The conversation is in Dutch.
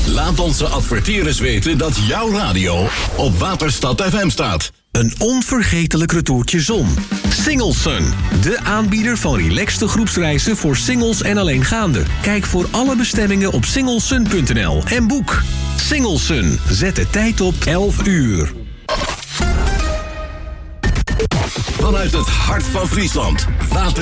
Laat onze adverteerders weten dat jouw radio op Waterstad FM staat. Een onvergetelijk retourtje zon. Singlesun, de aanbieder van relaxte groepsreizen voor singles en alleengaanden. Kijk voor alle bestemmingen op singlesun.nl en boek. Singlesun, zet de tijd op 11 uur. Vanuit het hart van Friesland.